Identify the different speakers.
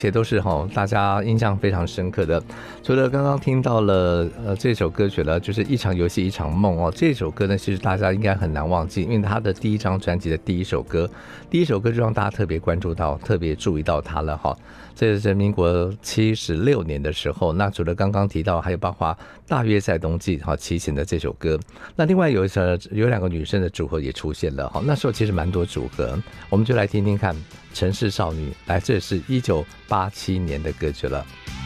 Speaker 1: 这些都是大家印象非常深刻的。除了刚刚听到了这首歌曲呢，就是一场游戏一场梦哦。这首歌呢，其实大家应该很难忘记，因为它的第一张专辑的第一首歌就让大家特别关注到、特别注意到它了哈。这是民国76年的时候，那除了刚刚提到，还有包括大约在冬季齐秦的这首歌。那另外有两个女生的组合也出现了哈。那时候其实蛮多组合，我们就来听听看。城市少女，来，这是1987年的歌曲了。